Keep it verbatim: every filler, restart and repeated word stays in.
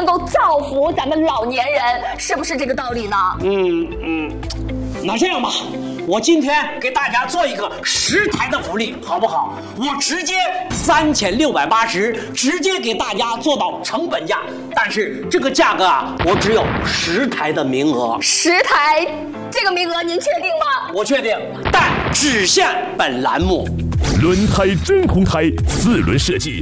够造福咱们老年人，是不是这个道理呢？ 嗯嗯，那这样吧，我今天给大家做一个十台的福利，好不好？我直接三千六百八十，直接给大家做到成本价。但是这个价格啊，我只有十台的名额。 十台，这个名额您确定吗？ 我确定，但只限本栏目。 轮胎真空胎四轮设计，